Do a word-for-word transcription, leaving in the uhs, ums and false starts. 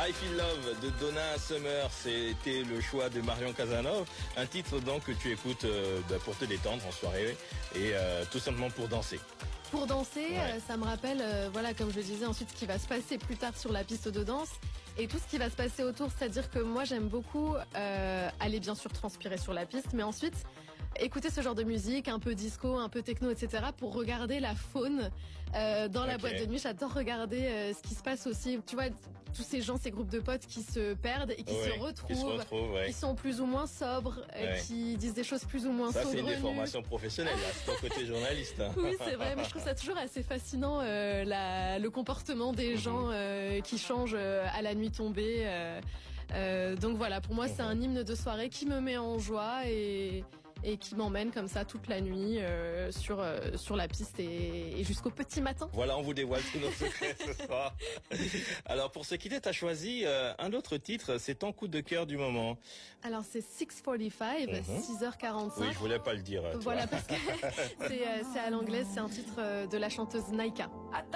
I Feel Love de Donna Summer, c'était le choix de Marion Casanova. Un titre donc que tu écoutes euh, bah, pour te détendre en soirée et euh, tout simplement pour danser. Pour danser, Ouais. euh, ça me rappelle, euh, voilà, comme je le disais, ensuite ce qui va se passer plus tard sur la piste de danse et tout ce qui va se passer autour. C'est-à-dire que moi, j'aime beaucoup euh, aller bien sûr transpirer sur la piste, mais ensuite écouter ce genre de musique, un peu disco, un peu techno, et cetera, pour regarder la faune euh, dans la Ok. boîte de nuit. J'adore regarder euh, ce qui se passe aussi. Tu vois, tous ces gens, ces groupes de potes qui se perdent et qui Ouais, se qui se retrouvent, retrouvent, ouais. qui sont plus ou moins sobres, euh, Ouais. qui disent des choses plus ou moins Ça, c'est une saugrenues. déformation professionnelle, là. C'est ton côté journaliste. Hein. Oui, c'est vrai, mais je trouve ça toujours assez fascinant, euh, la, le comportement des Mhm. gens euh, qui changent euh, à la nuit tombée. Euh, euh, donc voilà, pour moi, c'est Mhm. un hymne de soirée qui me met en joie et, et qui m'emmène comme ça toute la nuit euh, sur, euh, sur la piste et, et jusqu'au petit matin. Voilà, on vous dévoile tous nos secrets ce soir. Alors, pour se quitter, tu as choisi euh, un autre titre, c'est ton coup de cœur du moment. Alors c'est six quarante-cinq, Mhm. six heures quarante-cinq. Oui, je voulais pas le dire. toi. Voilà, parce que c'est euh, c'est à l'anglaise, c'est un titre euh, de la chanteuse Naika.